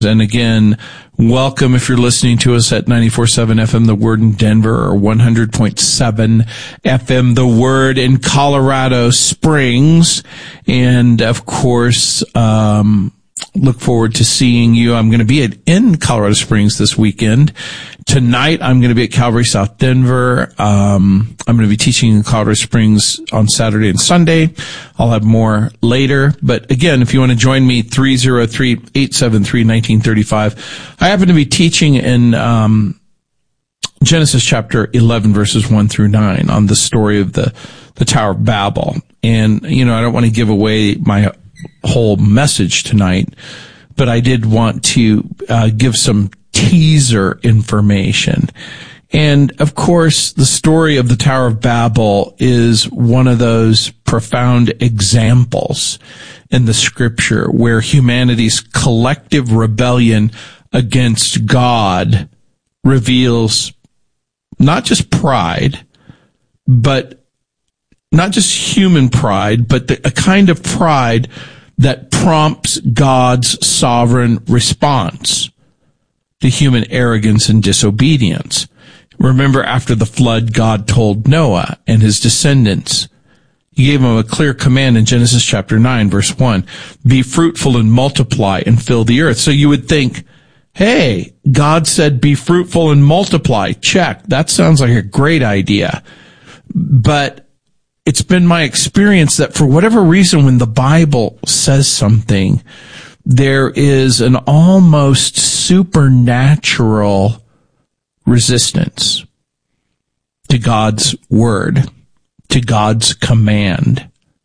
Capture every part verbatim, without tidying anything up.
And again, welcome if you're listening to us at ninety-four point seven F M The Word in Denver or one hundred point seven F M The Word in Colorado Springs. And of course, um, look forward to seeing you. I'm going to be at, in Colorado Springs this weekend. Tonight, I'm going to be at Calvary South Denver. Um, I'm going to be teaching in Colorado Springs on Saturday and Sunday. I'll have more later. But again, if you want to join me, three oh three, eight seven three, one nine three five. I happen to be teaching in um, Genesis chapter eleven, verses one through nine on the story of the, the Tower of Babel. And, you know, I don't want to give away my whole message tonight, but I did want to uh, give some teaser information. And of course, the story of the Tower of Babel is one of those profound examples in the scripture where humanity's collective rebellion against God reveals not just pride, but not just human pride, but the, a kind of pride that prompts God's sovereign response to human arrogance and disobedience. Remember, after the flood, God told Noah and his descendants, he gave them a clear command in Genesis chapter nine, verse one, be fruitful and multiply and fill the earth. So you would think, hey, God said be fruitful and multiply. Check. That sounds like a great idea. But it's been my experience that for whatever reason, when the Bible says something, there is an almost supernatural resistance to God's word, to God's command.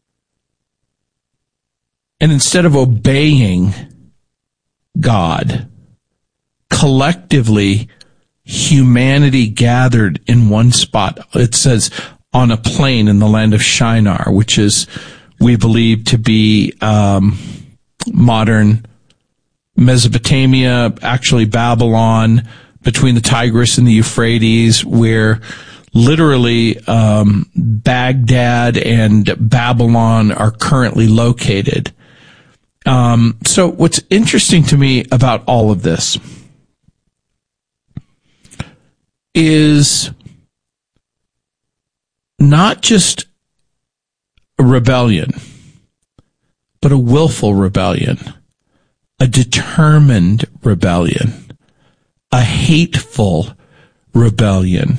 And instead of obeying God, collectively, humanity gathered in one spot. It says on a plain in the land of Shinar, which is, we believe to be um, modern Mesopotamia, actually Babylon, between the Tigris and the Euphrates, where literally um, Baghdad and Babylon are currently located. Um, so what's interesting to me about all of this is not just a rebellion, but a willful rebellion, a determined rebellion, a hateful rebellion.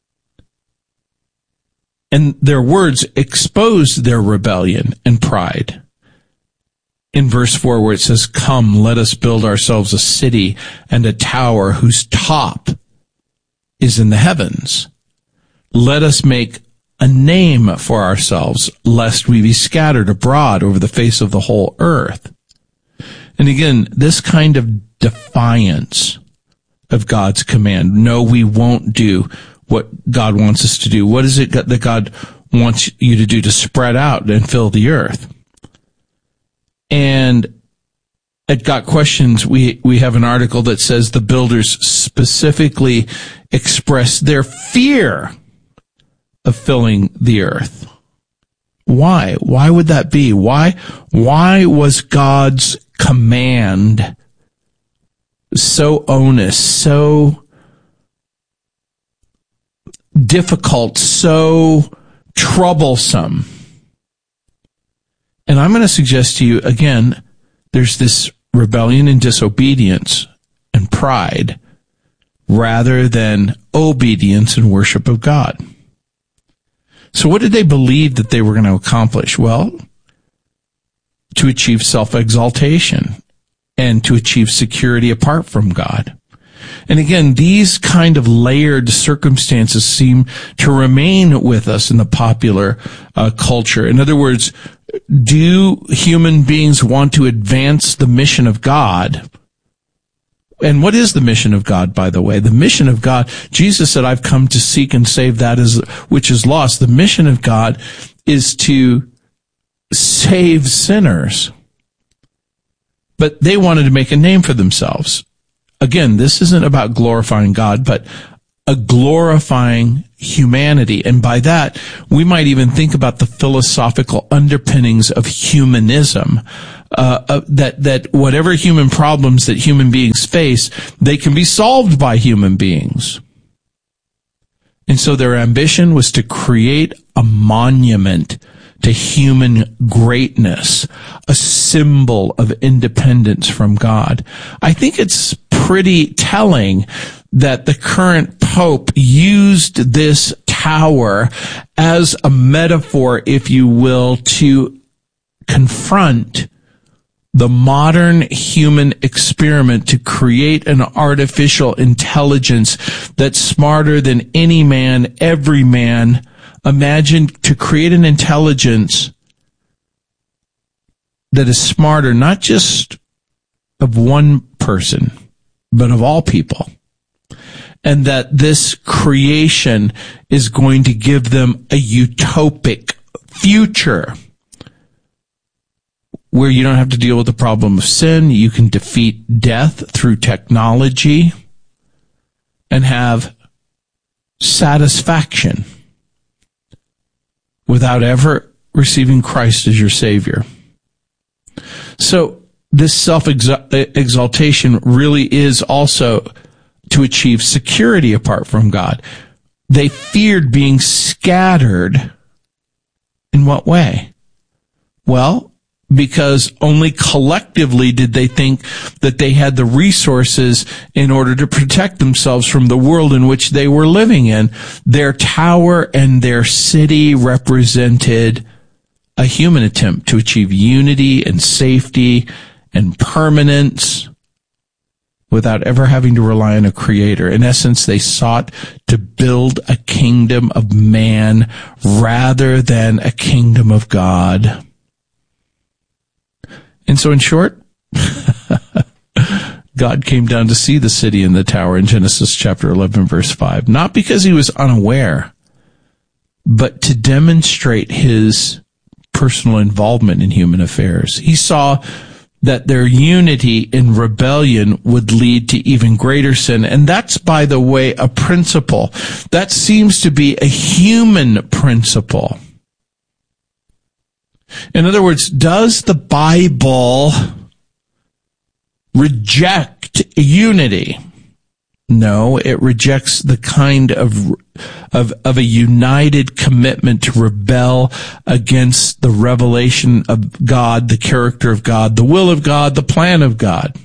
And their words expose their rebellion and pride. In verse four, where it says, come, let us build ourselves a city and a tower whose top is in the heavens. Let us make a name for ourselves, lest we be scattered abroad over the face of the whole earth. And again, this kind of defiance of God's command. No, we won't do what God wants us to do. What is it that God wants you to do? To spread out and fill the earth. And at Got Questions, we, we have an article that says the builders specifically expressed their fear of filling the earth. Why? Why would that be? Why, why was God's command so onerous, so difficult, so troublesome? And I'm going to suggest to you, again, there's this rebellion and disobedience and pride rather than obedience and worship of God. So what did they believe that they were going to accomplish? Well, to achieve self-exaltation and to achieve security apart from God. And again, these kind of layered circumstances seem to remain with us in the popular uh, culture. In other words, do human beings want to advance the mission of God? And what is the mission of God, by the way? The mission of God, Jesus said, I've come to seek and save that is, which is lost. The mission of God is to save sinners. But they wanted to make a name for themselves. Again, this isn't about glorifying God, but a glorifying humanity. And by that, we might even think about the philosophical underpinnings of humanism, uh, uh, that that whatever human problems that human beings face, they can be solved by human beings. And so their ambition was to create a monument to human greatness, a symbol of independence from God. I think it's pretty telling that the current Pope used this tower as a metaphor, if you will, to confront the modern human experiment to create an artificial intelligence that's smarter than any man, every man. Imagine to create an intelligence that is smarter, not just of one person, but of all people. And that this creation is going to give them a utopic future where you don't have to deal with the problem of sin. You can defeat death through technology and have satisfaction without ever receiving Christ as your Savior. So this self-exaltation really is also to achieve security apart from God. They feared being scattered. In what way? Well, because only collectively did they think that they had the resources in order to protect themselves from the world in which they were living in. Their tower and their city represented a human attempt to achieve unity and safety and permanence without ever having to rely on a creator. In essence, they sought to build a kingdom of man rather than a kingdom of God. And so in short, God came down to see the city and the tower in Genesis chapter eleven, verse five, not because he was unaware, but to demonstrate his personal involvement in human affairs. He saw that their unity in rebellion would lead to even greater sin. And that's, by the way, a principle. That seems to be a human principle. In other words, does the Bible reject unity? No, it rejects the kind of, of, of a united commitment to rebel against the revelation of God, the character of God, the will of God, the plan of God.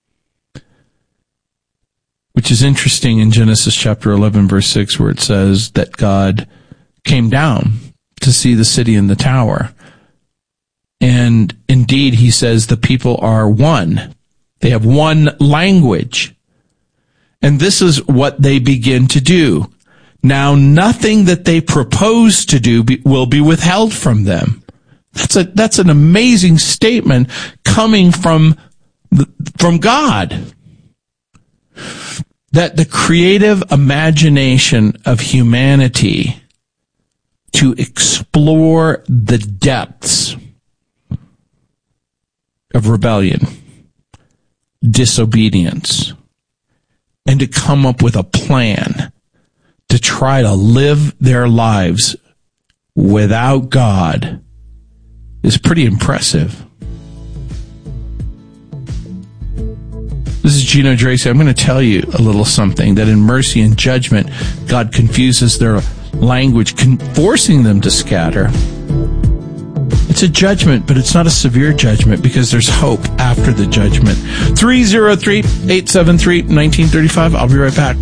Which is interesting in Genesis chapter eleven, verse six, where it says that God came down to see the city and the tower. And indeed, he says the people are one. They have one language. And this is what they begin to do. Now, nothing that they propose to do be, will be withheld from them. That's a, that's an amazing statement coming from, the, from God. That the creative imagination of humanity to explore the depths of rebellion, disobedience, and to come up with a plan to try to live their lives without God is pretty impressive. This is Gino Dracy. I'm going to tell you a little something, that in mercy and judgment, God confuses their language, forcing them to scatter. It's a judgment, but it's not a severe judgment because there's hope after the judgment. three oh three, eight seven three, one nine three five. I'll be right back.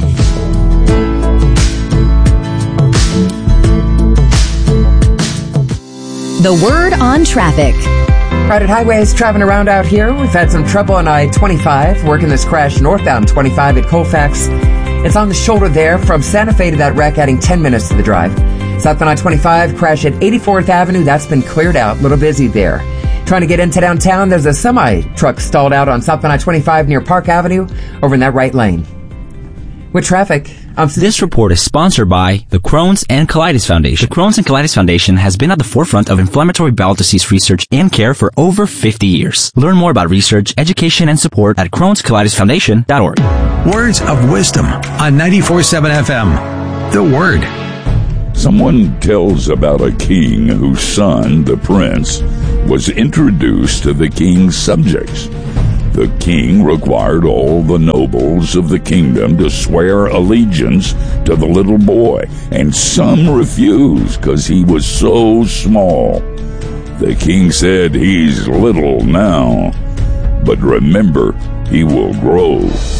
The Word on Traffic. Crowded highways traveling around out here. We've had some trouble on I twenty-five, working this crash northbound twenty-five at Colfax. It's on the shoulder there from Santa Fe to that wreck, adding ten minutes to the drive. Southbound I twenty-five, crash at eighty-fourth Avenue. That's been cleared out. A little busy there. Trying to get into downtown, there's a semi-truck stalled out on southbound I twenty-five near Park Avenue over in that right lane. With traffic, I'm... This report is sponsored by the Crohn's and Colitis Foundation. The Crohn's and Colitis Foundation has been at the forefront of inflammatory bowel disease research and care for over fifty years. Learn more about research, education, and support at crohns colitis foundation dot org. Words of wisdom on ninety-four point seven F M. The Word. Someone tells about a king whose son, the prince, was introduced to the king's subjects. The king required all the nobles of the kingdom to swear allegiance to the little boy, and some refused because he was so small. The king said, "He's little now, but remember, he will grow."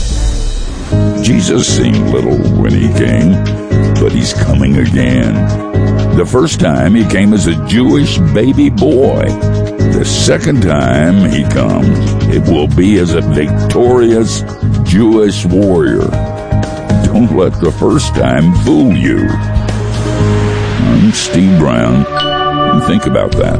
Jesus seemed little when he came, but he's coming again. The first time he came as a Jewish baby boy. The second time he comes, it will be as a victorious Jewish warrior. Don't let the first time fool you. I'm Steve Brown, and think about that.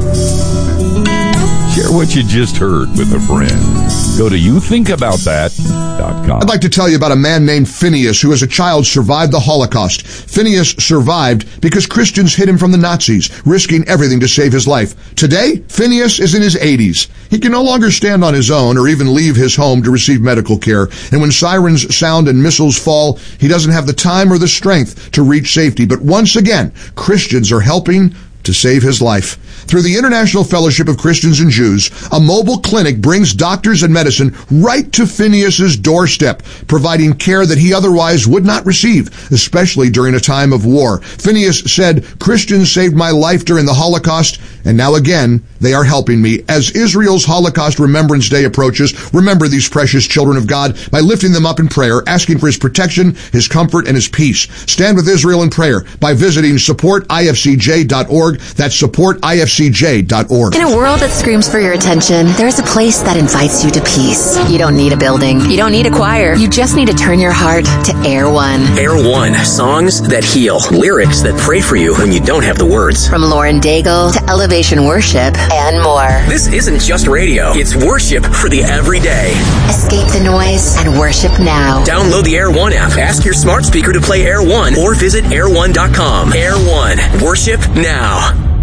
Share what you just heard with a friend. Go to you think about that dot com. I'd like to tell you about a man named Phineas who as a child survived the Holocaust. Phineas survived because Christians hid him from the Nazis, risking everything to save his life. Today, Phineas is in his eighties. He can no longer stand on his own or even leave his home to receive medical care. And when sirens sound and missiles fall, he doesn't have the time or the strength to reach safety. But once again, Christians are helping to save his life. Through the International Fellowship of Christians and Jews, a mobile clinic brings doctors and medicine right to Phineas's doorstep, providing care that he otherwise would not receive, especially during a time of war. Phineas said, "Christians saved my life during the Holocaust, and now again, they are helping me." As Israel's Holocaust Remembrance Day approaches, remember these precious children of God by lifting them up in prayer, asking for his protection, his comfort, and his peace. Stand with Israel in prayer by visiting support I F C J dot org. That's support I F C J dot org. In a world that screams for your attention, there's a place that invites you to peace. You don't need a building. You don't need a choir. You just need to turn your heart to Air One. Air One, songs that heal, lyrics that pray for you when you don't have the words. From Lauren Daigle to Elevation Worship and more. This isn't just radio. It's worship for the everyday. Escape the noise and worship now. Download the Air One app. Ask your smart speaker to play Air One or visit air one dot com. Air One, worship now.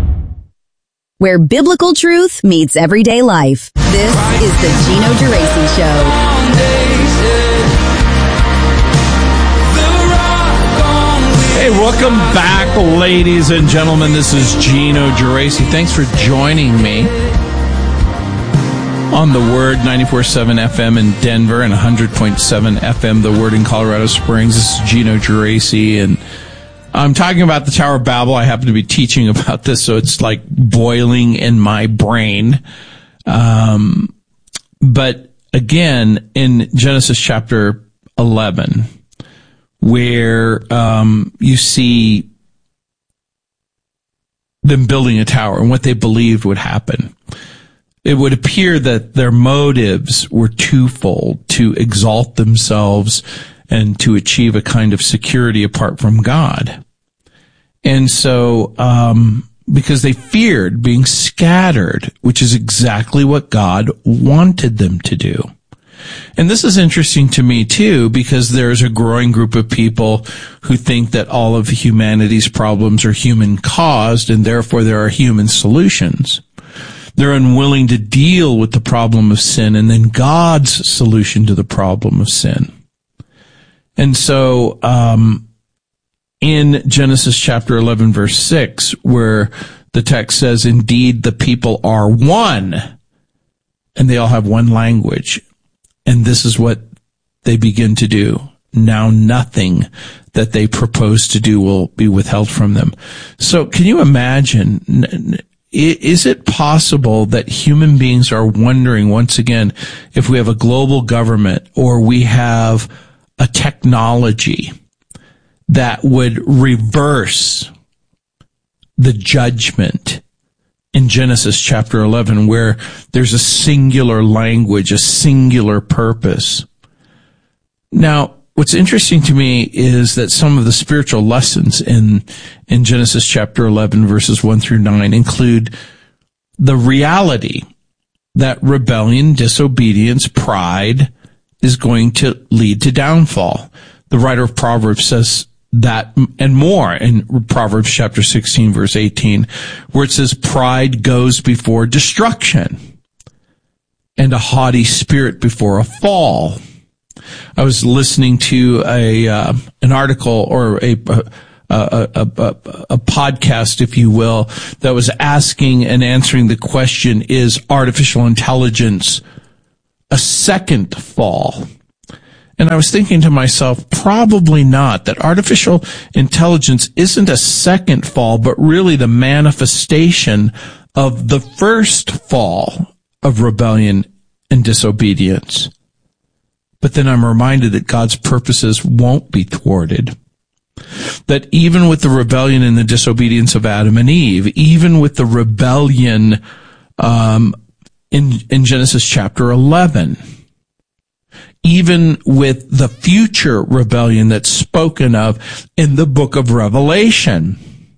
Where biblical truth meets everyday life. This is the Gino Geraci Show. Hey, welcome back, ladies and gentlemen. This is Gino Geraci. Thanks for joining me on The Word, ninety-four point seven F M in Denver and one hundred point seven F M The Word in Colorado Springs. This is Gino Geraci, and I'm talking about the Tower of Babel. I happen to be teaching about this, so it's like boiling in my brain. Um, but again, in Genesis chapter eleven, where um, you see them building a tower and what they believed would happen, it would appear that their motives were twofold: to exalt themselves and to achieve a kind of security apart from God. And so, um, because they feared being scattered, which is exactly what God wanted them to do. And this is interesting to me too, because there's a growing group of people who think that all of humanity's problems are human caused and therefore there are human solutions. They're unwilling to deal with the problem of sin and then God's solution to the problem of sin. And so, um, in Genesis chapter eleven, verse six, where the text says, "Indeed, the people are one, and they all have one language, and this is what they begin to do. Now nothing that they propose to do will be withheld from them." So can you imagine, is it possible that human beings are wondering once again if we have a global government or we have a technology that would reverse the judgment in Genesis chapter eleven, where there's a singular language, a singular purpose? Now, what's interesting to me is that some of the spiritual lessons in, in Genesis chapter eleven, verses one through nine, include the reality that rebellion, disobedience, pride is going to lead to downfall. The writer of Proverbs says that and more in Proverbs chapter sixteen, verse eighteen, where it says, "Pride goes before destruction, and a haughty spirit before a fall." I was listening to a uh, an article or a a, a, a, a podcast, if you will, that was asking and answering the question, is artificial intelligence a second fall? And I was thinking to myself, probably not, that artificial intelligence isn't a second fall, but really the manifestation of the first fall of rebellion and disobedience. But then I'm reminded that God's purposes won't be thwarted. That even with the rebellion and the disobedience of Adam and Eve, even with the rebellion um, in, in Genesis chapter eleven, even with the future rebellion that's spoken of in the book of Revelation,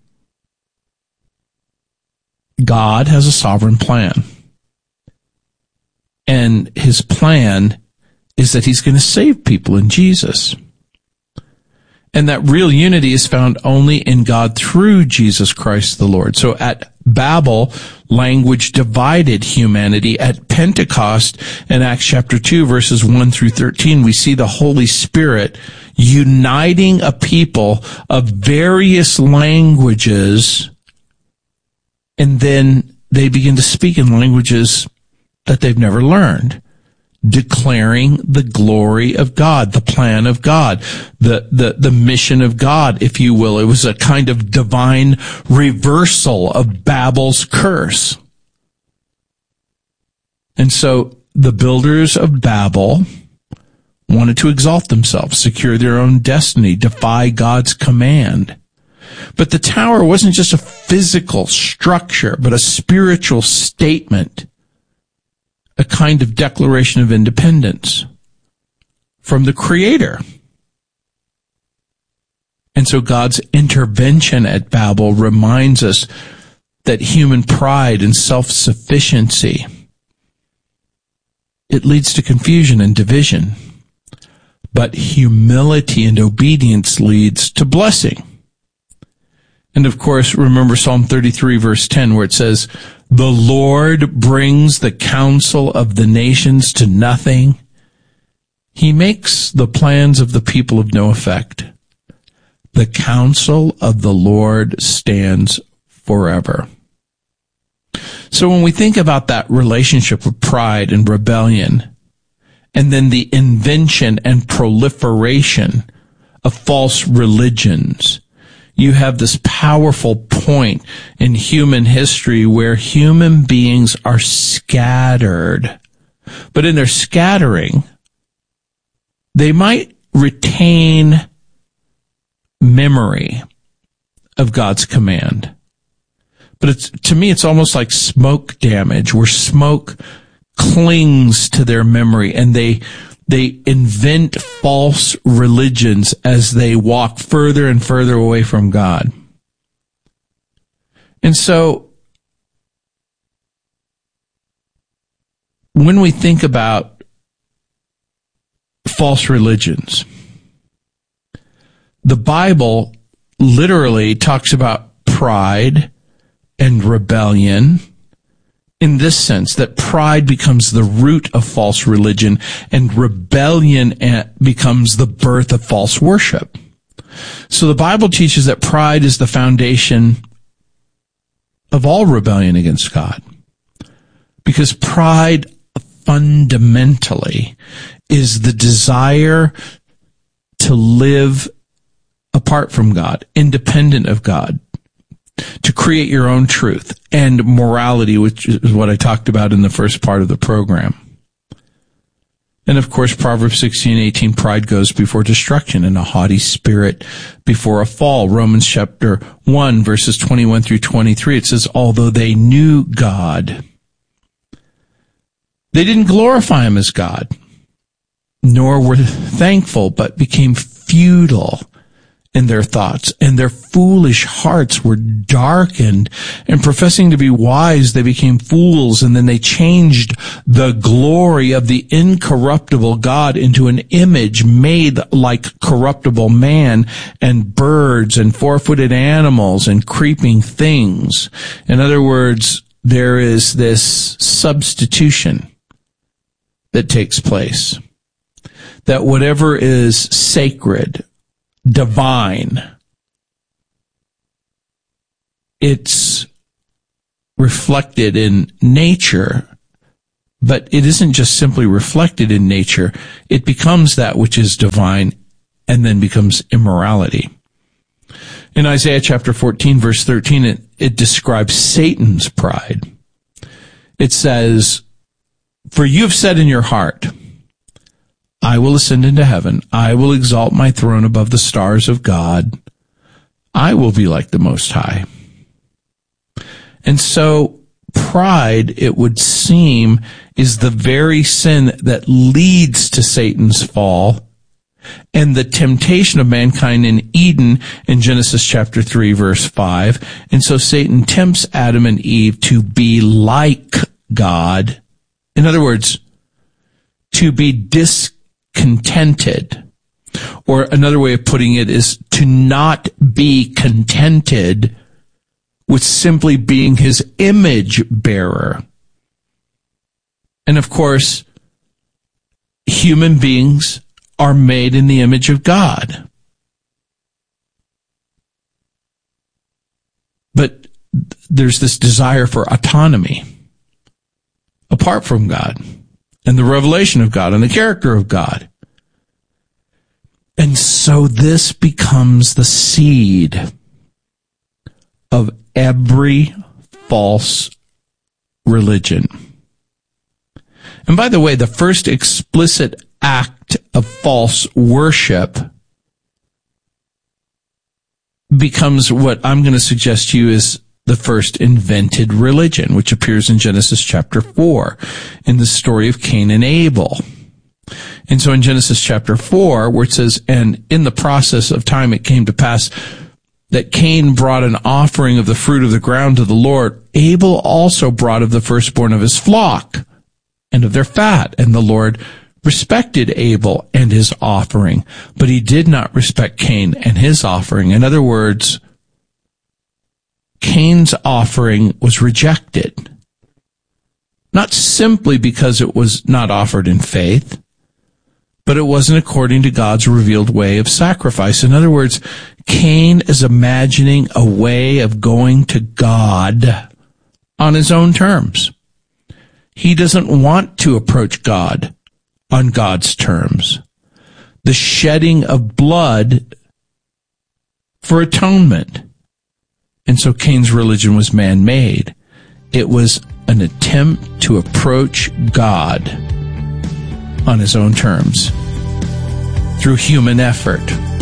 God has a sovereign plan. And his plan is that he's going to save people in Jesus. And that real unity is found only in God through Jesus Christ the Lord. So at Babel, language divided humanity. At Pentecost, in Acts chapter two, verses one through thirteen, we see the Holy Spirit uniting a people of various languages, and then they begin to speak in languages that they've never learned, declaring the glory of God, the plan of God, the, the, the mission of God, if you will. It was a kind of divine reversal of Babel's curse. And so the builders of Babel wanted to exalt themselves, secure their own destiny, defy God's command. But the tower wasn't just a physical structure, but a spiritual statement, a kind of declaration of independence from the Creator. And so God's intervention at Babel reminds us that human pride and self-sufficiency, it leads to confusion and division. But humility and obedience leads to blessing. And of course, remember Psalm thirty-three, verse ten, where it says, "The Lord brings the counsel of the nations to nothing. He makes the plans of the people of no effect. The counsel of the Lord stands forever." So when we think about that relationship of pride and rebellion, and then the invention and proliferation of false religions, you have this powerful point in human history where human beings are scattered. But in their scattering, they might retain memory of God's command. But it's, to me, it's almost like smoke damage, where smoke clings to their memory, and they They invent false religions as they walk further and further away from God. And so, when we think about false religions, the Bible literally talks about pride and rebellion, in this sense, that pride becomes the root of false religion and rebellion becomes the birth of false worship. So the Bible teaches that pride is the foundation of all rebellion against God. Because pride fundamentally is the desire to live apart from God, independent of God, to create your own truth and morality, which is what I talked about in the first part of the program. And of course, Proverbs sixteen eighteen, pride goes before destruction and a haughty spirit before a fall. Romans chapter one, verses twenty-one through twenty-three, it says, although they knew God, they didn't glorify him as God, nor were thankful, but became futile in their thoughts, and their foolish hearts were darkened, and professing to be wise, they became fools, and then they changed the glory of the incorruptible God into an image made like corruptible man and birds and four-footed animals and creeping things. In other words, there is this substitution that takes place, that whatever is sacred, divine, it's reflected in nature, but it isn't just simply reflected in nature. It becomes that which is divine and then becomes immorality. In Isaiah chapter fourteen, verse thirteen, it, it describes Satan's pride. It says, "For you have said in your heart, I will ascend into heaven. I will exalt my throne above the stars of God. I will be like the Most High." And so pride, it would seem, is the very sin that leads to Satan's fall and the temptation of mankind in Eden in Genesis chapter three, verse five. And so Satan tempts Adam and Eve to be like God. In other words, to be discontented. Or another way of putting it is to not be contented with simply being his image bearer. And of course, human beings are made in the image of God. But there's this desire for autonomy apart from God and the revelation of God and the character of God. And so this becomes the seed of every false religion. And by the way, the first explicit act of false worship becomes what I'm going to suggest to you is the first invented religion, which appears in Genesis chapter four in the story of Cain and Abel. And so in Genesis chapter four, where it says, "And in the process of time it came to pass that Cain brought an offering of the fruit of the ground to the Lord. Abel also brought of the firstborn of his flock and of their fat. And the Lord respected Abel and his offering, but he did not respect Cain and his offering." In other words, Cain's offering was rejected. Not simply because it was not offered in faith, but it wasn't according to God's revealed way of sacrifice. In other words, Cain is imagining a way of going to God on his own terms. He doesn't want to approach God on God's terms. The shedding of blood for atonement. And so Cain's religion was man-made. It was an attempt to approach God on his own terms through human effort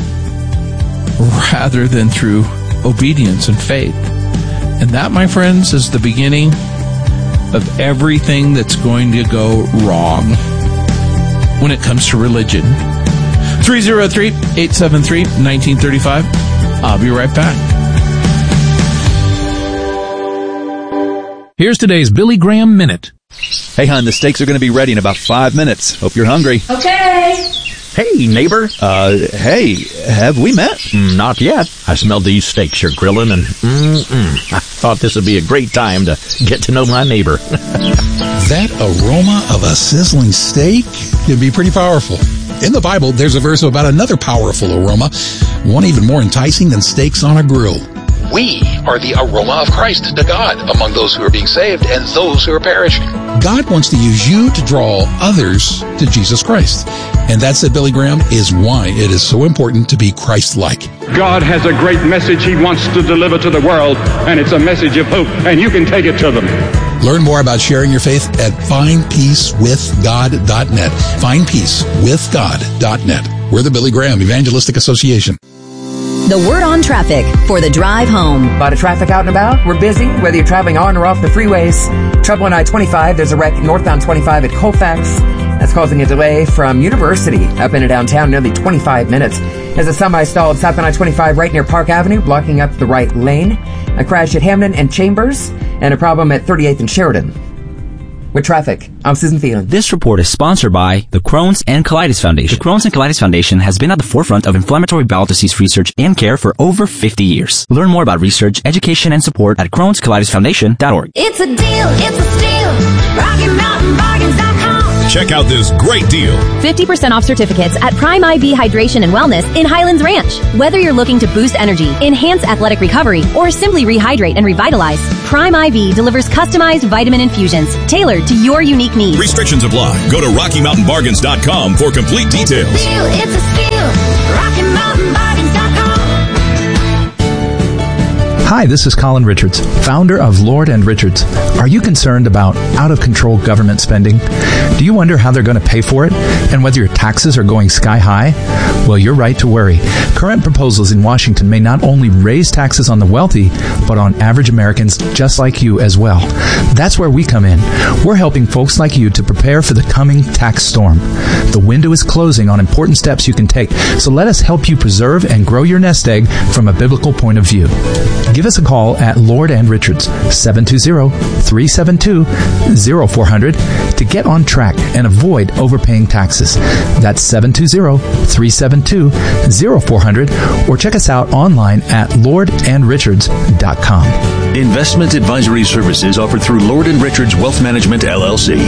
rather than through obedience and faith. And that, my friends, is the beginning of everything that's going to go wrong when it comes to religion. three oh three, eight seven three, one nine three five. I'll be right back. Here's today's Billy Graham Minute. Hey, hon, the steaks are going to be ready in about five minutes. Hope you're hungry. Okay. Hey, neighbor. Uh, hey, have we met? Mm, not yet. I smelled these steaks you're grilling, and mm-mm, I thought this would be a great time to get to know my neighbor. That aroma of a sizzling steak can be pretty powerful. In the Bible, there's a verse about another powerful aroma, one even more enticing than steaks on a grill. We are the aroma of Christ to God among those who are being saved and those who are perishing. God wants to use you to draw others to Jesus Christ. And that, said Billy Graham, is why it is so important to be Christ-like. God has a great message he wants to deliver to the world, and it's a message of hope, and you can take it to them. Learn more about sharing your faith at find peace with god dot net. find peace with god dot net. We're the Billy Graham Evangelistic Association. The word on traffic for the drive home. A lot of traffic out and about. We're busy, whether you're traveling on or off the freeways. Trouble on I twenty-five. There's a wreck northbound twenty-five at Colfax. That's causing a delay from University up into downtown, nearly twenty-five minutes. There's a semi stalled southbound I twenty-five right near Park Avenue, blocking up the right lane. A crash at Hamden and Chambers, and a problem at thirty-eighth and Sheridan. With traffic, I'm Susan Phelan. This report is sponsored by the Crohn's and Colitis Foundation. The Crohn's and Colitis Foundation has been at the forefront of inflammatory bowel disease research and care for over fifty years. Learn more about research, education, and support at crohns colitis foundation dot org. It's a deal, it's a steal. Rocky Mountain Bargains dot com. Check out this great deal. fifty percent off certificates at Prime I V Hydration and Wellness in Highlands Ranch. Whether you're looking to boost energy, enhance athletic recovery, or simply rehydrate and revitalize, Prime I V delivers customized vitamin infusions tailored to your unique needs. Restrictions apply. Go to Rocky Mountain Bargains dot com for complete details. It's a steal. Rocky Mountain Bargains dot com. Hi, this is Colin Richards, founder of Lord and Richards. Are you concerned about out-of-control government spending? Do you wonder how they're going to pay for it and whether your taxes are going sky high? Well, you're right to worry. Current proposals in Washington may not only raise taxes on the wealthy, but on average Americans just like you as well. That's where we come in. We're helping folks like you to prepare for the coming tax storm. The window is closing on important steps you can take, so let us help you preserve and grow your nest egg from a biblical point of view. Give us a call at Lord and Richards, seven two zero, three seven two, zero four zero zero to get on track and avoid overpaying taxes. That's seven two zero, three seven two, zero four zero zero or check us out online at lord and richards dot com. Investment advisory services offered through Lord and Richards Wealth Management, L L C.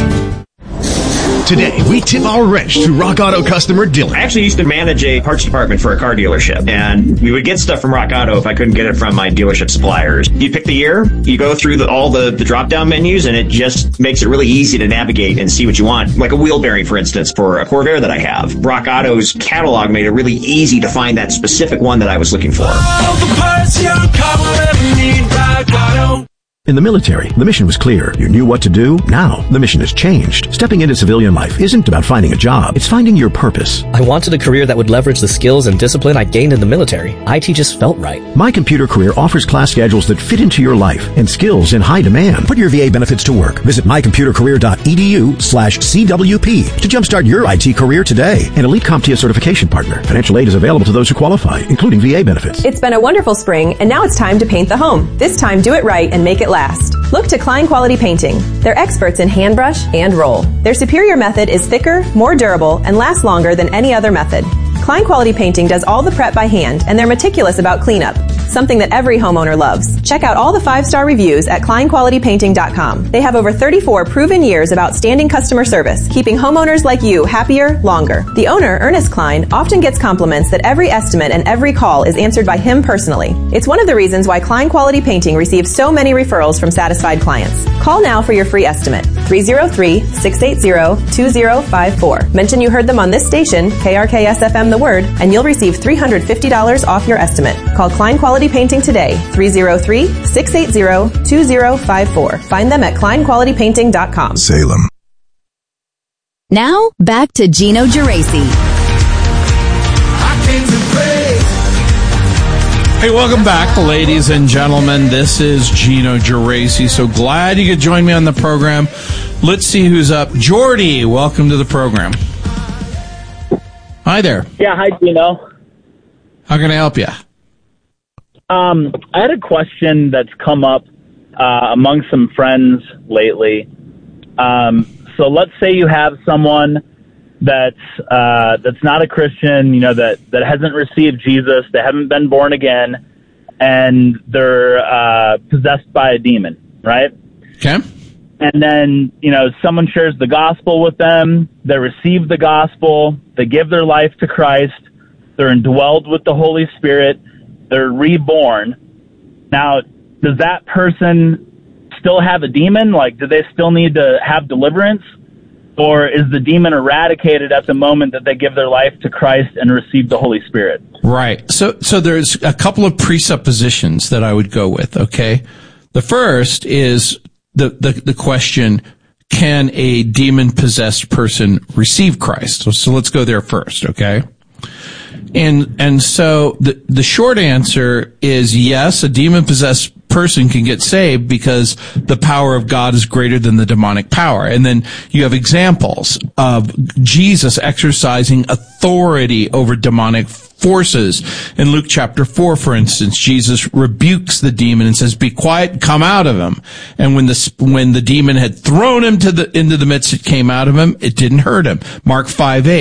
Today, we tip our wrench to Rock Auto customer Dylan. I actually used to manage a parts department for a car dealership, and we would get stuff from Rock Auto if I couldn't get it from my dealership suppliers. You pick the year, you go through the, all the, the drop-down menus, and it just makes it really easy to navigate and see what you want. Like a wheel bearing, for instance, for a Corvair that I have. Rock Auto's catalog made it really easy to find that specific one that I was looking for. All the parts your car will ever need, Rock Auto. In the military, the mission was clear. You knew what to do. Now, the mission has changed. Stepping into civilian life isn't about finding a job. It's finding your purpose. I wanted a career that would leverage the skills and discipline I gained in the military. I T just felt right. My Computer Career offers class schedules that fit into your life and skills in high demand. Put your V A benefits to work. Visit my computer career dot e d u slash C W P to jumpstart your I T career today. An Elite CompTIA certification partner. Financial aid is available to those who qualify, including V A benefits. It's been a wonderful spring, and now it's time to paint the home. This time, do it right and make it last. Look to Klein Quality Painting. They're experts in hand brush and roll. Their superior method is thicker, more durable, and lasts longer than any other method. Klein Quality Painting does all the prep by hand, and they're meticulous about cleanup, something that every homeowner loves. Check out all the five-star reviews at klein quality painting dot com. They have over thirty-four proven years of outstanding customer service, keeping homeowners like you happier longer. The owner, Ernest Klein, often gets compliments that every estimate and every call is answered by him personally. It's one of the reasons why Klein Quality Painting receives so many referrals from satisfied clients. Call now for your free estimate. three oh three, six eight zero, two zero five four. Mention you heard them on this station, K R K S F M The Word, and you'll receive three hundred fifty dollars off your estimate. Call Klein Quality Painting today, three oh three, six eight zero, two zero five four. Find them at klein quality painting dot com. Salem. Now, back to Gino Geraci. Hey, welcome back, ladies and gentlemen. This is Gino Geraci. So glad you could join me on the program. Let's see who's up. Jordy, welcome to the program. Hi there. Yeah, hi, Gino. How can I help you? Um, I had a question that's come up uh, among some friends lately. Um, so let's say you have someone that's uh, that's not a Christian, you know, that, that hasn't received Jesus, they haven't been born again, and they're uh, possessed by a demon, right? Okay. And then, you know, someone shares the gospel with them, they receive the gospel, they give their life to Christ, they're indwelled with the Holy Spirit, they're reborn. Now, does that person still have a demon? Like, do they still need to have deliverance? Or is the demon eradicated at the moment that they give their life to Christ and receive the Holy Spirit? Right. So, so there's a couple of presuppositions that I would go with, okay? The first is the, the, the question, can a demon-possessed person receive Christ? So, so let's go there first, okay? And, and so the, the short answer is yes, a demon-possessed person can get saved because the power of God is greater than the demonic power. And then you have examples of Jesus exercising authority over demonic forces. In Luke chapter four, for instance, Jesus rebukes the demon and says, "Be quiet, come out of him." And when the when the demon had thrown him to the into the midst, it came out of him. It didn't hurt him. Mark five eight.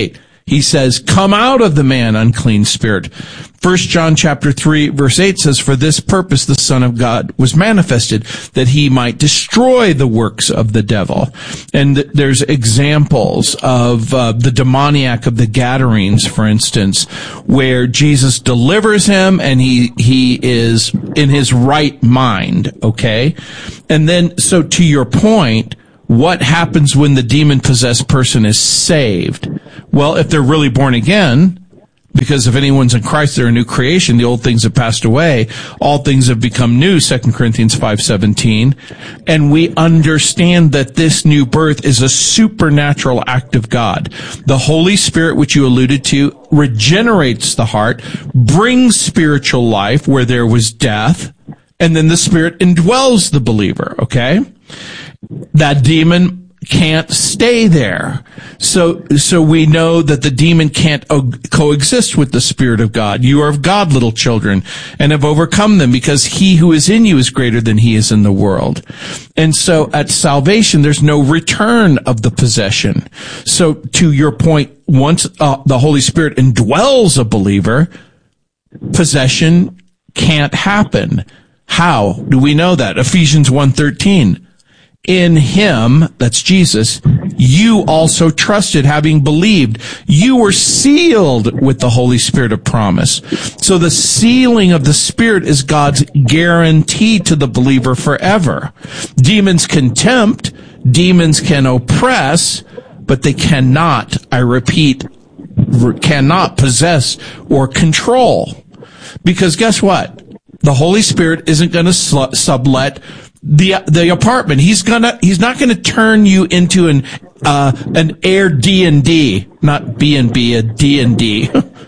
he says, come out of the man, unclean spirit. First John chapter three, verse eight says, for this purpose the Son of God was manifested, that he might destroy the works of the devil. And th- there's examples of uh, the demoniac of the Gadarenes, for instance, where Jesus delivers him and he, he is in his right mind, okay? And then, so to your point, what happens when the demon-possessed person is saved? Well, if they're really born again, because if anyone's in Christ, they're a new creation. The old things have passed away. All things have become new, Second Corinthians five seventeen. And we understand that this new birth is a supernatural act of God. The Holy Spirit, which you alluded to, regenerates the heart, brings spiritual life where there was death, and then the Spirit indwells the believer, okay? That demon can't stay there. So, so we know that the demon can't o- coexist with the Spirit of God. You are of God, little children, and have overcome them, because he who is in you is greater than he is in the world. And so at salvation, there's no return of the possession. So to your point, once uh, the Holy Spirit indwells a believer, possession can't happen. How do we know that? Ephesians one thirteen. In him, that's Jesus, you also trusted, having believed. You were sealed with the Holy Spirit of promise. So the sealing of the Spirit is God's guarantee to the believer forever. Demons can tempt, demons can oppress, but they cannot, I repeat, cannot possess or control. Because guess what? The Holy Spirit isn't going to sl- sublet the the apartment. He's gonna he's not gonna turn you into an uh an Air D and D, not B and B, a D and D.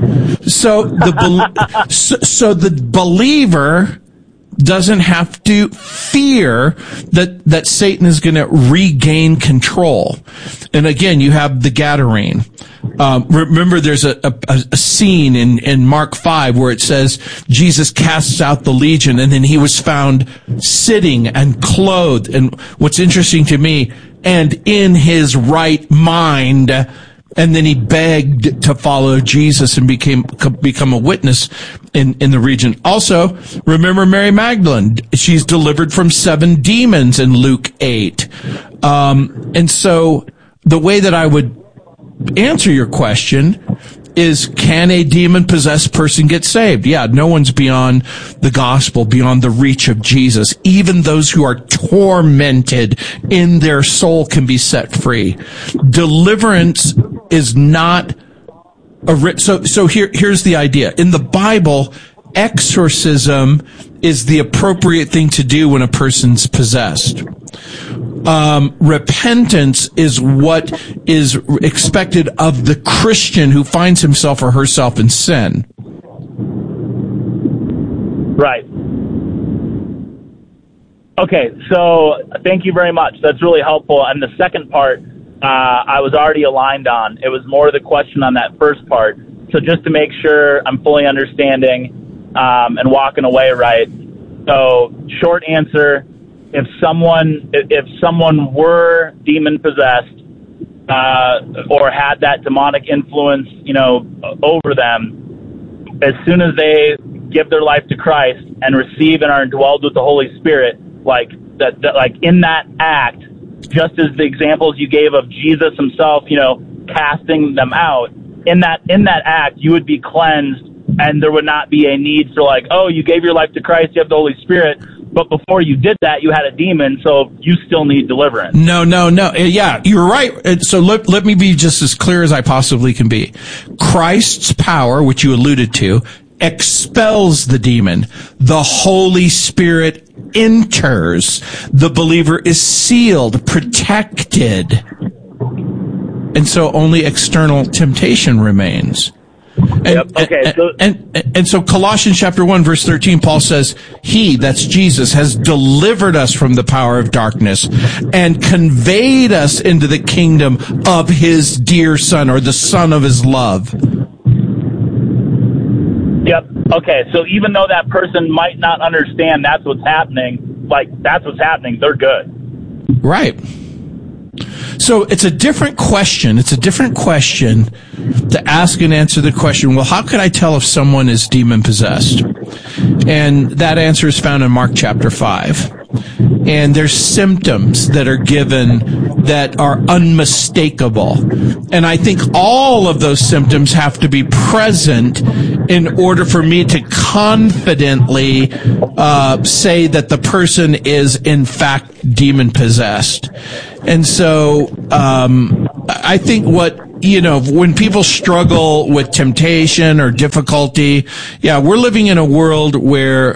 So the so, so the believer doesn't have to fear that that Satan is going to regain control. And again, you have the Gadarene. Um, remember, there's a, a, a scene in, in Mark five where it says Jesus casts out the legion, and then he was found sitting and clothed. And what's interesting to me, and in his right mind. And then he begged to follow Jesus and became become a witness in, in the region. Also, remember Mary Magdalene. She's delivered from seven demons in Luke eight. Um, and so the way that I would answer your question is, can a demon-possessed person get saved? Yeah, no one's beyond the gospel, beyond the reach of Jesus. Even those who are tormented in their soul can be set free. Deliverance is not a, so, so here, here's the idea. In the Bible, exorcism is the appropriate thing to do when a person's possessed. Um, repentance is what is expected of the Christian who finds himself or herself in sin. Right. Okay, so thank you very much. That's really helpful. And the second part, uh, I was already aligned on. It was more the question on that first part. So just to make sure I'm fully understanding um, and walking away right. So short answer, if someone if someone were demon possessed uh, or had that demonic influence, you know, over them, as soon as they give their life to Christ and receive and are indwelled with the Holy Spirit, like that, that like in that act, just as the examples you gave of Jesus himself, you know, casting them out, in that in that act, you would be cleansed, and there would not be a need for like, oh, you gave your life to Christ, you have the Holy Spirit. But before you did that, you had a demon, so you still need deliverance. No, no, no. Yeah, you're right. So let, let me be just as clear as I possibly can be. Christ's power, which you alluded to, expels the demon. The Holy Spirit enters. The believer is sealed, protected. And so only external temptation remains. And, yep. Okay. And, so, and, and, and so Colossians chapter one, verse thirteen, Paul says, he, that's Jesus, has delivered us from the power of darkness and conveyed us into the kingdom of his dear Son, or the Son of his love. Yep. Okay. So even though that person might not understand that's what's happening, like that's what's happening, they're good. Right. So it's a different question. It's a different question to ask and answer the question, well, how could I tell if someone is demon-possessed? And that answer is found in Mark chapter five. And there's symptoms that are given that are unmistakable. And I think all of those symptoms have to be present in order for me to confidently uh, say that the person is in fact demon-possessed. And so um, I think what, you know, when people struggle with temptation or difficulty, yeah, we're living in a world where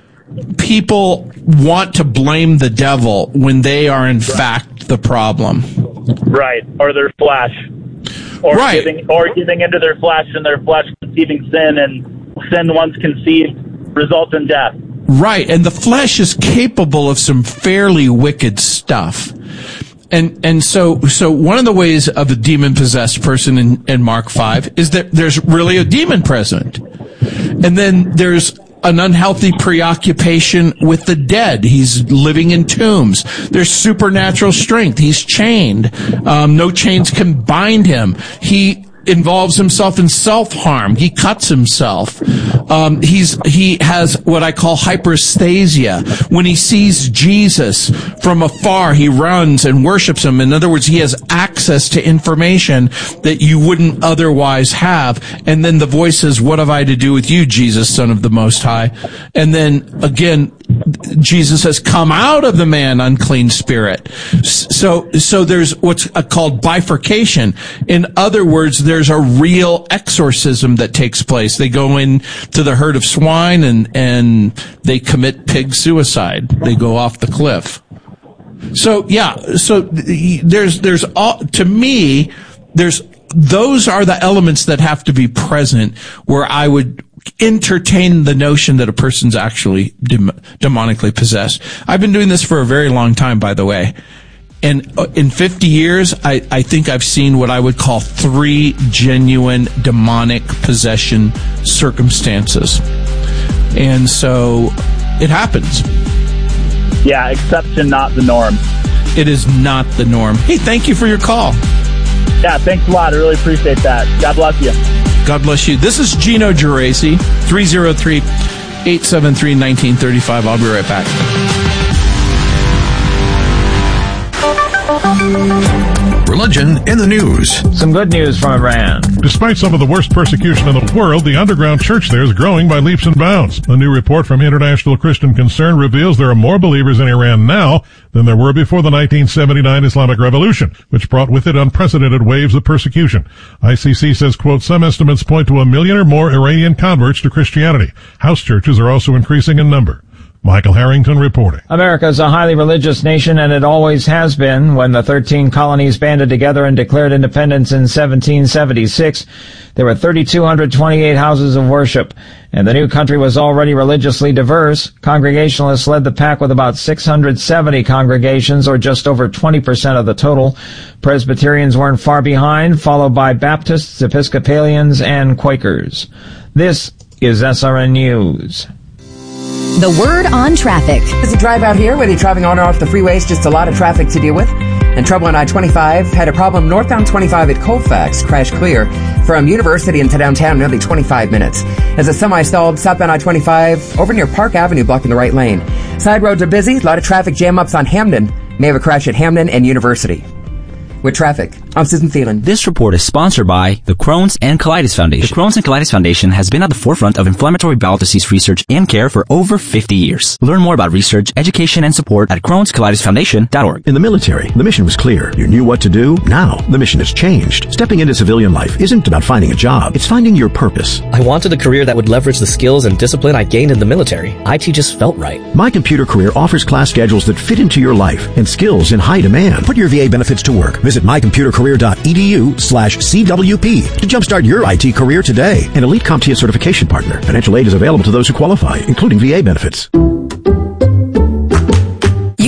people want to blame the devil when they are in fact the problem. Right, or their flesh. Or right. giving or giving into their flesh, and their flesh conceiving sin, and sin once conceived results in death. Right, and the flesh is capable of some fairly wicked stuff. And and so so one of the ways of a demon-possessed person in, in Mark five is that there's really a demon present. And then there's an unhealthy preoccupation with the dead. He's living in tombs. There's supernatural strength. He's chained. Um, no chains can bind him. He involves himself in self-harm. He cuts himself. Um, he's, he has what I call hyperesthesia. When he sees Jesus from afar, he runs and worships him. In other words, he has access to information that you wouldn't otherwise have. And then the voice says, what have I to do with you, Jesus, Son of the Most High? And then again, Jesus says, come out of the man, unclean spirit. So, so there's what's called bifurcation. In other words, there's a real exorcism that takes place. They go in to the herd of swine and, and they commit pig suicide. They go off the cliff. So, yeah, so there's, there's all, to me, there's, those are the elements that have to be present where I would entertain the notion that a person's actually dem- demonically possessed. I've been doing this for a very long time, by the way. And in fifty years, I, I think I've seen what I would call three genuine demonic possession circumstances. And so it happens. Yeah, exception, not the norm. It is not the norm. Hey, thank you for your call. Yeah, thanks a lot. I really appreciate that. God bless you. God bless you. This is Gino Geraci, three oh three, eight seven three, one nine three five. I'll be right back. Religion in the news. Some good news from Iran. Despite some of the worst persecution in the world, the underground church there is growing by leaps and bounds. A new report from International Christian Concern reveals there are more believers in Iran now than there were before the nineteen seventy-nine Islamic Revolution, which brought with it unprecedented waves of persecution. I C C says, quote, some estimates point to a million or more Iranian converts to Christianity. House churches are also increasing in number. Michael Harrington reporting. America is a highly religious nation, and it always has been. When the thirteen colonies banded together and declared independence in seventeen seventy-six, there were three thousand two hundred twenty-eight houses of worship, and the new country was already religiously diverse. Congregationalists led the pack with about six hundred seventy congregations, or just over twenty percent of the total. Presbyterians weren't far behind, followed by Baptists, Episcopalians, and Quakers. This is S R N News. The word on traffic. As you drive out here, whether you're driving on or off the freeways, just a lot of traffic to deal with. And trouble on I twenty-five. Had a problem northbound twenty-five at Colfax. Crashed clear from University into downtown, nearly twenty-five minutes. As a semi stalled southbound I twenty-five over near Park Avenue, blocking the right lane. Side roads are busy. A lot of traffic jam ups on Hamden. May have a crash at Hamden and University. With traffic, I'm Susan Thielen. This report is sponsored by the Crohn's and Colitis Foundation. The Crohn's and Colitis Foundation has been at the forefront of inflammatory bowel disease research and care for over fifty years. Learn more about research, education, and support at crohns colitis foundation dot org. In the military, the mission was clear. You knew what to do. Now, the mission has changed. Stepping into civilian life isn't about finding a job. It's finding your purpose. I wanted a career that would leverage the skills and discipline I gained in the military. I T just felt right. My Computer Career offers class schedules that fit into your life and skills in high demand. Put your V A benefits to work. Visit my computer career dot e d u slash C W P to jumpstart your I T career today. An Elite CompTIA certification partner. Financial aid is available to those who qualify, including V A benefits. You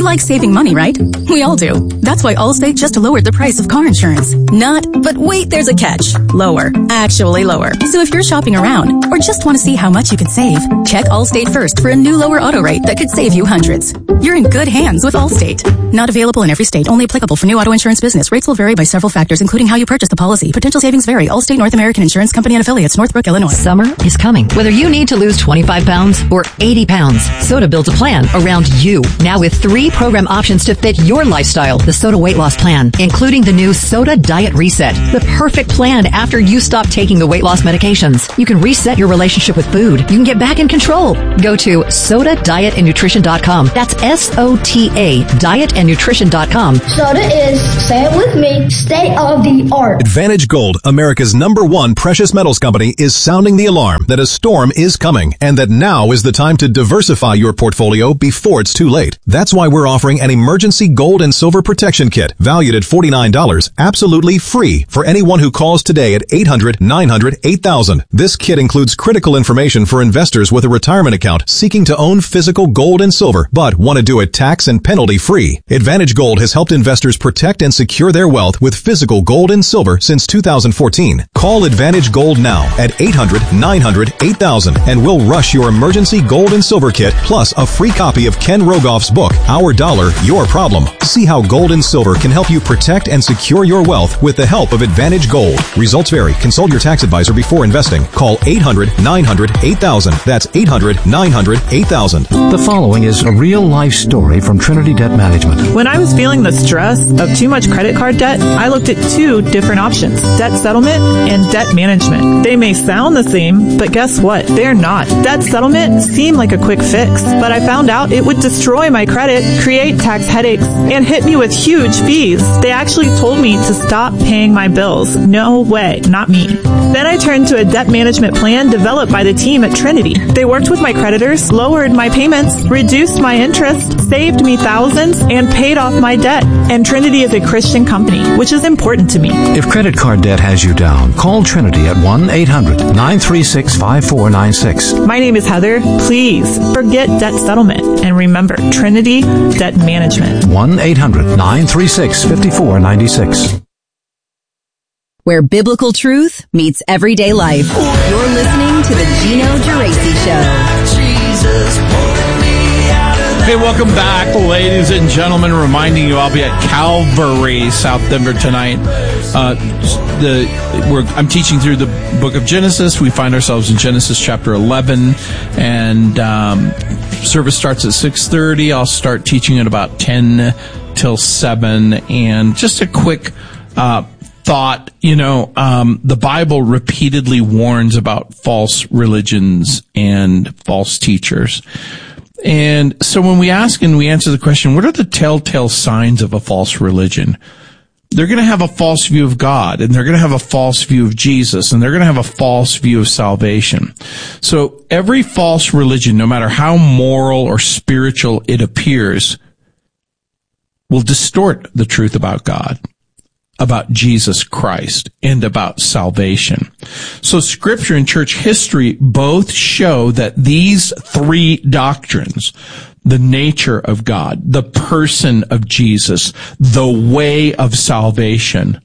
like saving money, right? We all do. That's why Allstate just lowered the price of car insurance. Not, but wait, there's a catch. Lower. Actually lower. So if you're shopping around or just want to see how much you could save, check Allstate first for a new lower auto rate that could save you hundreds. You're in good hands with Allstate. Not available in every state. Only applicable for new auto insurance business. Rates will vary by several factors, including how you purchase the policy. Potential savings vary. Allstate North American Insurance Company and affiliates, Northbrook, Illinois. Summer is coming. Whether you need to lose twenty-five pounds or eighty pounds, Soda builds a plan around you. Now with three program options to fit your lifestyle. The Soda Weight Loss Plan, including the new Soda Diet Reset. The perfect plan after you stop taking the weight loss medications. You can reset your relationship with food. You can get back in control. Go to soda diet and nutrition dot com. That's S O T A, diet and nutrition dot com. Soda is, say it with me, state of the art. Advantage Gold, America's number one precious metals company, is sounding the alarm that a storm is coming and that now is the time to diversify your portfolio before it's too late. That's why we're offering an emergency gold and silver protection kit valued at forty-nine dollars, absolutely free for anyone who calls today at eight hundred, nine hundred, eight thousand. This kit includes critical information for investors with a retirement account seeking to own physical gold and silver, but want to do it tax and penalty free. Advantage Gold has helped investors protect and secure their wealth with physical gold and silver since two thousand fourteen. Call Advantage Gold now at eight hundred, nine hundred, eight thousand and we'll rush your emergency gold and silver kit plus a free copy of Ken Rogoff's book, Our Dollar, Your Problem. See how gold and silver can help you protect and secure your wealth with the help of Advantage Gold. Results vary. Consult your tax advisor before investing. Call eight hundred, nine hundred, eight thousand. That's eight hundred, nine hundred, eight thousand. The following is a real-life story from Trinity Debt Management. When I was feeling the stress of too much credit card debt, I looked at two different options, debt settlement and debt management. They may sound the same, but guess what? They're not. Debt settlement seemed like a quick fix, but I found out it would destroy my credit, create tax headaches, and hit me with huge fees. They actually told me to stop paying my bills. No way, not me. Then I turned to a debt management plan developed by the team at Trinity. They worked with my creditors, lowered my payments, reduced my interest, saved me thousands, and paid off my debt. And Trinity is a Christian company, which is important to me. If credit card debt has you down, call Trinity at one eight hundred, nine three six, five four nine six. My name is Heather. Please forget debt settlement and remember Trinity Debt Management. one eight hundred, nine three six, five four nine six. Where biblical truth meets everyday life. You're listening to the Gino Geraci Show. Hey, welcome back, ladies and gentlemen. Reminding you, I'll be at Calvary, South Denver tonight. Uh, the we're, I'm teaching through the book of Genesis. We find ourselves in Genesis chapter eleven, and um, service starts at six thirty. I'll start teaching at about ten till seven. And just a quick uh, thought, you know, um, the Bible repeatedly warns about false religions and false teachers. And so when we ask and we answer the question, what are the telltale signs of a false religion? They're going to have a false view of God, and they're going to have a false view of Jesus, and they're going to have a false view of salvation. So every false religion, no matter how moral or spiritual it appears, will distort the truth about God, about Jesus Christ, and about salvation. So Scripture and church history both show that these three doctrines, the nature of God, the person of Jesus, the way of salvation,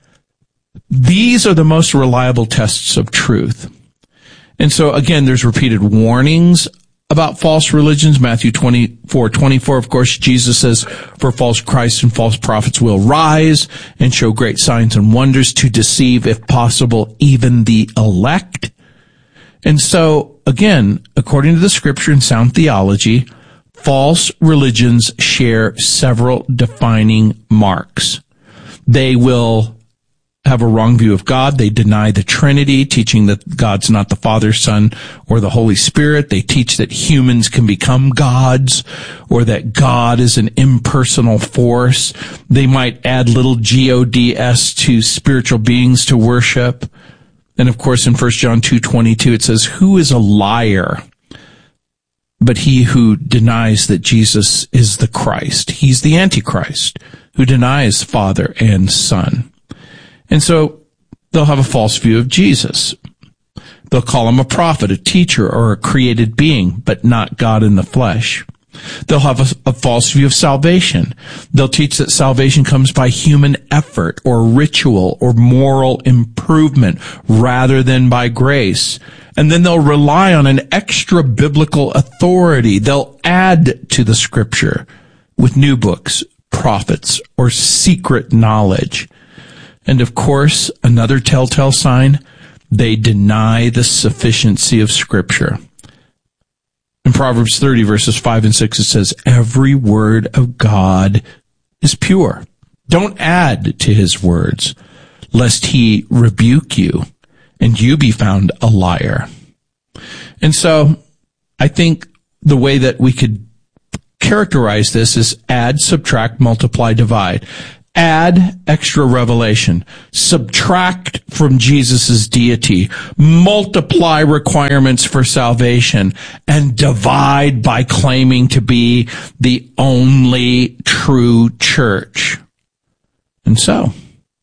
these are the most reliable tests of truth. And so again, there's repeated warnings about false religions. Matthew twenty-four twenty-four, of course, Jesus says, for false Christs and false prophets will rise and show great signs and wonders to deceive, if possible, even the elect. And so, again, according to the Scripture and sound theology, false religions share several defining marks. They will have a wrong view of God. They deny the Trinity, teaching that God's not the Father, Son, or the Holy Spirit. They teach that humans can become gods, or that God is an impersonal force. They might add little G O D S to spiritual beings to worship. And of course, in First John two twenty-two, it says, who is a liar but he who denies that Jesus is the Christ? He's the Antichrist who denies Father and Son. And so they'll have a false view of Jesus. They'll call him a prophet, a teacher, or a created being, but not God in the flesh. They'll have a, a false view of salvation. They'll teach that salvation comes by human effort or ritual or moral improvement rather than by grace. And then they'll rely on an extra biblical authority. They'll add to the scripture with new books, prophets, or secret knowledge. And of course, another telltale sign, they deny the sufficiency of scripture. In Proverbs thirty, verses five and six, it says, every word of God is pure. Don't add to his words, lest he rebuke you and you be found a liar. And so I think the way that we could characterize this is add, subtract, multiply, divide. Add extra revelation, subtract from Jesus' deity, multiply requirements for salvation, and divide by claiming to be the only true church. And so,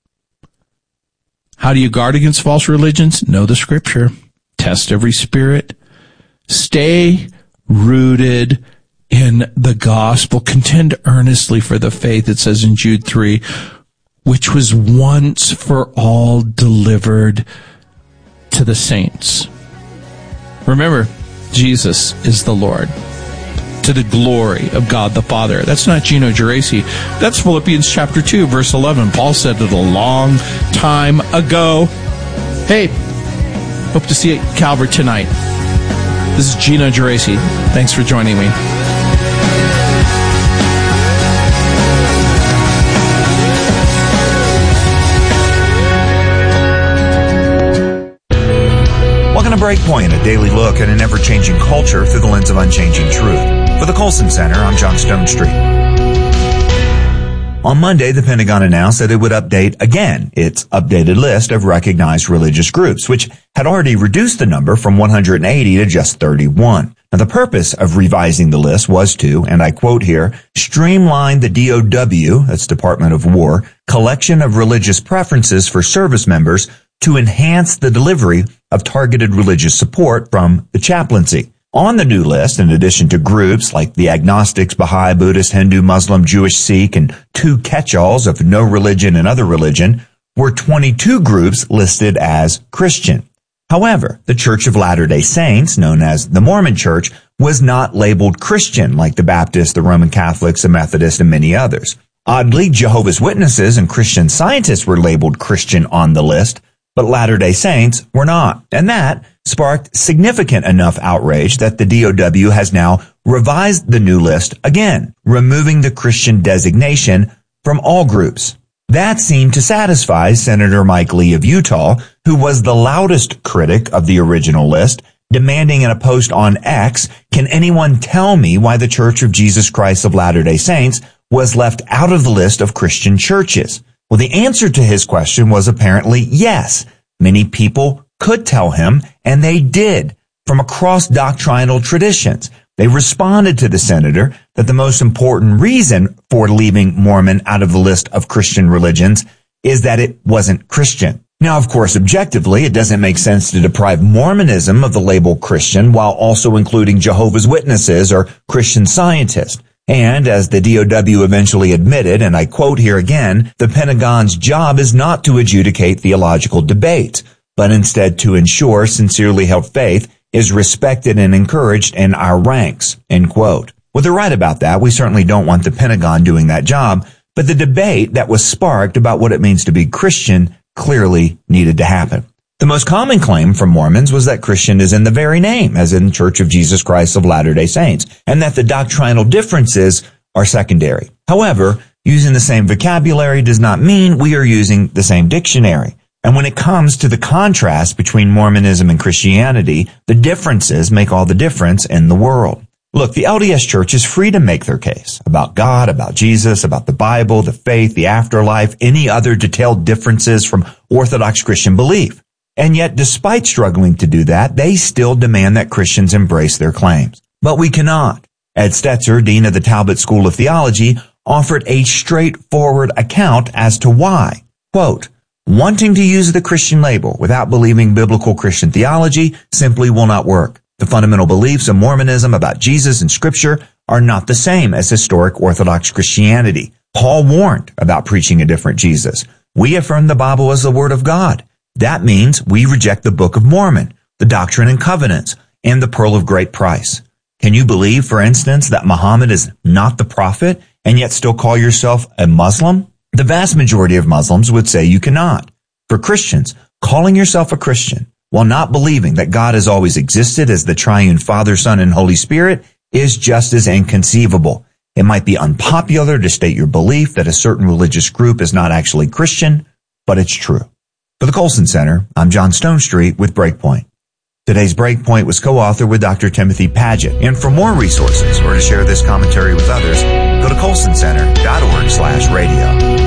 how do you guard against false religions? Know the scripture, test every spirit, stay rooted in the gospel, contend earnestly for the faith, it says in Jude three, which was once for all delivered to the saints. Remember, Jesus is the Lord, to the glory of God the Father. That's not Gino Geraci. That's Philippians chapter two, verse eleven. Paul said it a long time ago. Hey, hope to see you at Calvary tonight. This is Gino Geraci. Thanks for joining me. Welcome to Breakpoint, a daily look at an ever-changing culture through the lens of unchanging truth. For the Colson Center, I'm John Stone Street. On Monday, the Pentagon announced that it would update again its updated list of recognized religious groups, which had already reduced the number from one hundred eighty to just thirty-one. Now, the purpose of revising the list was to, and I quote here, streamline the D O W, that's Department of War, collection of religious preferences for service members to enhance the delivery of targeted religious support from the chaplaincy. On the new list, in addition to groups like the agnostics, Baha'i, Buddhist, Hindu, Muslim, Jewish, Sikh, and two catch-alls of no religion and other religion, were twenty-two groups listed as Christian. However, the Church of Latter-day Saints, known as the Mormon Church, was not labeled Christian like the Baptists, the Roman Catholics, the Methodists, and many others. Oddly, Jehovah's Witnesses and Christian Scientists were labeled Christian on the list, but Latter-day Saints were not. And that sparked significant enough outrage that the D O W has now revised the new list again, removing the Christian designation from all groups. That seemed to satisfy Senator Mike Lee of Utah, who was the loudest critic of the original list, demanding in a post on X, can anyone tell me why the Church of Jesus Christ of Latter-day Saints was left out of the list of Christian churches? Well, the answer to his question was apparently yes. Many people could tell him, and they did, from across doctrinal traditions. They responded to the senator that the most important reason for leaving Mormon out of the list of Christian religions is that it wasn't Christian. Now, of course, objectively, it doesn't make sense to deprive Mormonism of the label Christian while also including Jehovah's Witnesses or Christian Scientists. And as the D O W eventually admitted, and I quote here again, the Pentagon's job is not to adjudicate theological debate, but instead to ensure sincerely held faith is respected and encouraged in our ranks, end quote. Well, they're right about that. We certainly don't want the Pentagon doing that job, but the debate that was sparked about what it means to be Christian clearly needed to happen. The most common claim from Mormons was that Christian is in the very name, as in Church of Jesus Christ of Latter-day Saints, and that the doctrinal differences are secondary. However, using the same vocabulary does not mean we are using the same dictionary. And when it comes to the contrast between Mormonism and Christianity, the differences make all the difference in the world. Look, the L D S Church is free to make their case about God, about Jesus, about the Bible, the faith, the afterlife, any other detailed differences from Orthodox Christian belief. And yet, despite struggling to do that, they still demand that Christians embrace their claims. But we cannot. Ed Stetzer, dean of the Talbot School of Theology, offered a straightforward account as to why. Quote, wanting to use the Christian label without believing biblical Christian theology simply will not work. The fundamental beliefs of Mormonism about Jesus and Scripture are not the same as historic Orthodox Christianity. Paul warned about preaching a different Jesus. We affirm the Bible as the Word of God. That means we reject the Book of Mormon, the Doctrine and Covenants, and the Pearl of Great Price. Can you believe, for instance, that Muhammad is not the prophet and yet still call yourself a Muslim? The vast majority of Muslims would say you cannot. For Christians, calling yourself a Christian while not believing that God has always existed as the triune Father, Son, and Holy Spirit is just as inconceivable. It might be unpopular to state your belief that a certain religious group is not actually Christian, but it's true. For the Colson Center, I'm John Stonestreet with Breakpoint. Today's Breakpoint was co-authored with Doctor Timothy Paget. And for more resources or to share this commentary with others, go to colson center dot org slash radio.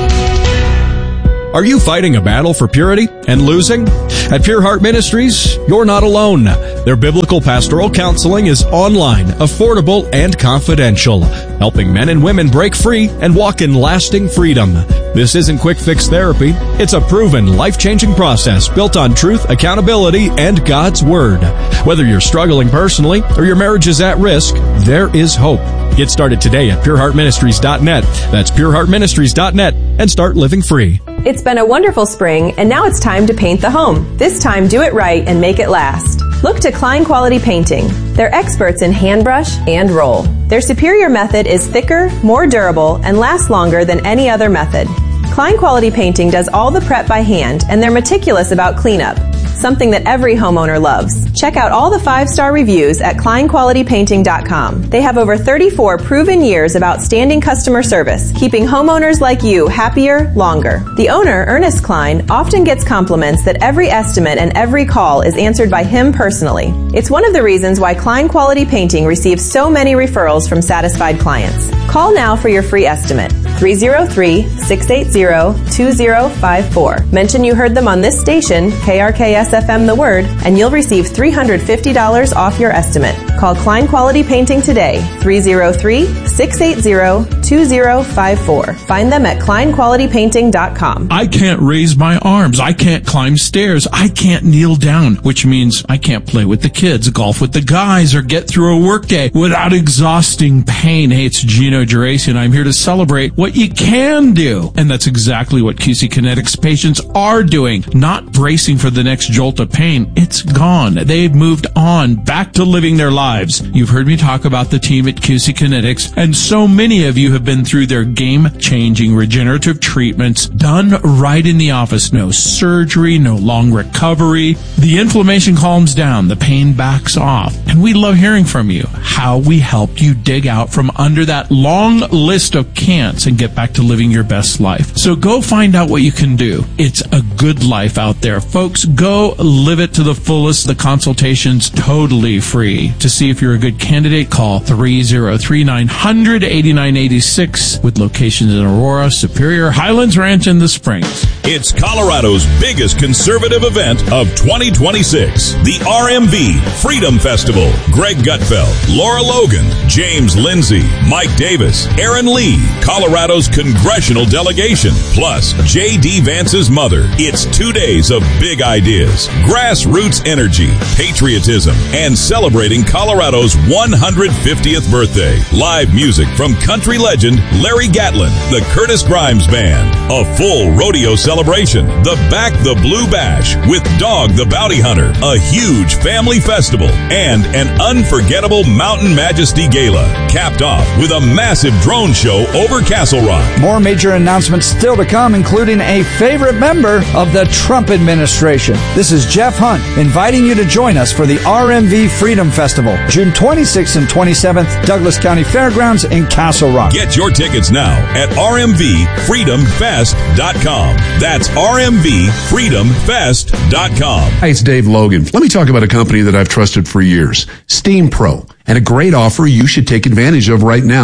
Are you fighting a battle for purity and losing? At Pure Heart Ministries, you're not alone. Their biblical pastoral counseling is online, affordable, and confidential, helping men and women break free and walk in lasting freedom. This isn't quick fix therapy. It's a proven, life-changing process built on truth, accountability, and God's Word. Whether you're struggling personally or your marriage is at risk, there is hope. Get started today at pure heart ministries dot net. That's pure heart ministries dot net and start living free. It's been a wonderful spring, and now it's time to paint the home. This time, do it right and make it last. Look to Klein Quality Painting. They're experts in hand brush and roll. Their superior method is thicker, more durable, and lasts longer than any other method. Klein Quality Painting does all the prep by hand, and they're meticulous about cleanup, something that every homeowner loves. Check out all the five-star reviews at klein quality painting dot com. They have over thirty-four proven years of outstanding customer service, keeping homeowners like you happier longer. The owner, Ernest Klein, often gets compliments that every estimate and every call is answered by him personally. It's one of the reasons why Klein Quality Painting receives so many referrals from satisfied clients. Call now for your free estimate. three oh three, six eight zero, two oh five four. Mention you heard them on this station, K R K S F M The Word, and you'll receive three hundred fifty dollars off your estimate. Call Klein Quality Painting today, three oh three, six eight zero, two oh five four. Find them at klein quality painting dot com. I can't raise my arms. I can't climb stairs. I can't kneel down, which means I can't play with the kids, golf with the guys, or get through a workday without exhausting pain. Hey, it's Gino Geraci, and I'm here to celebrate what you can do. And that's exactly what Q C Kinetics patients are doing. Not bracing for the next jolt of pain. It's gone. They've moved on, back to living their lives. You've heard me talk about the team at Q C Kinetics, and so many of you have been through their game-changing regenerative treatments done right in the office. No surgery, no long recovery. The inflammation calms down, the pain backs off, and we love hearing from you how we helped you dig out from under that long list of can'ts and get back to living your best life. So go find out what you can do. It's a good life out there. Folks, go live it to the fullest. The consultation's totally free. To see if you're a good candidate, call three oh three, nine hundred, eighty-nine eighty-six with locations in Aurora, Superior, Highlands Ranch, and the Springs. It's Colorado's biggest conservative event of twenty twenty-six, the R M V Freedom Festival. Greg Gutfeld, Laura Logan, James Lindsay, Mike Davis, Aaron Lee, Colorado's congressional delegation, plus J D Vance's mother. It's two days of big ideas, grassroots energy, patriotism, and celebrating Colorado's one hundred fiftieth birthday. Live music from country legend Larry Gatlin, the Curtis Grimes Band, a full rodeo celebration, the Back the Blue Bash with Dog the Bounty Hunter, a huge family festival, and an unforgettable Mountain Majesty Gala, capped off with a massive drone show over Castle Rock. More major announcements still to come, including a favorite member of the Trump administration. This is Jeff Hunt inviting you to join us for the R M V Freedom Festival, June twenty-sixth and twenty-seventh, Douglas County Fairgrounds in Castle Rock. Get your tickets now at r m v freedom fest dot com. That's r m v freedom fest dot com. Hi, it's Dave Logan. Let me talk about a company that I've trusted for years, Steam Pro, and a great offer you should take advantage of right now.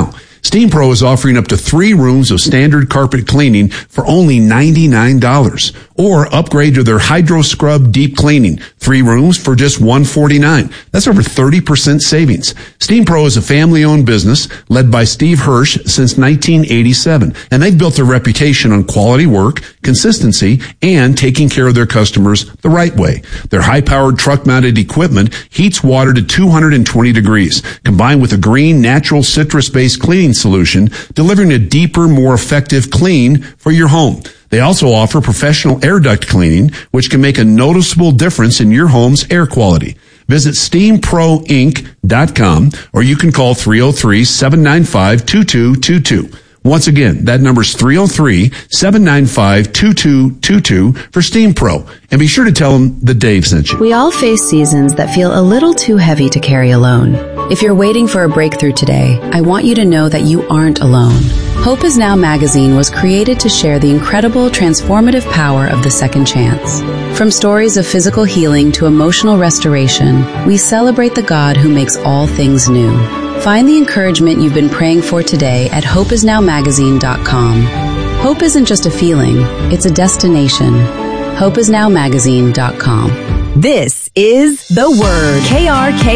Steam Pro is offering up to three rooms of standard carpet cleaning for only ninety-nine dollars. Or upgrade to their Hydro Scrub Deep Cleaning. Three rooms for just one hundred forty-nine dollars. That's over thirty percent savings. Steam Pro is a family-owned business led by Steve Hirsch since nineteen eighty-seven. And they've built a reputation on quality work, consistency, and taking care of their customers the right way. Their high-powered truck-mounted equipment heats water to two hundred twenty degrees, combined with a green, natural, citrus-based cleaning solution, delivering a deeper, more effective clean for your home. They also offer professional air duct cleaning, which can make a noticeable difference in your home's air quality. Visit steam pro inc dot com or you can call three oh three, seven nine five, two two two two. Once again, that number's three oh three, seven nine five, two two two two for Steam Pro. And be sure to tell them that Dave sent you. We all face seasons that feel a little too heavy to carry alone. If you're waiting for a breakthrough today, I want you to know that you aren't alone. Hope Is Now magazine was created to share the incredible transformative power of the second chance. From stories of physical healing to emotional restoration, we celebrate the God who makes all things new. Find the encouragement you've been praying for today at hope is now magazine dot com. Hope isn't just a feeling, it's a destination. hope is now magazine dot com. This is The Word. K R K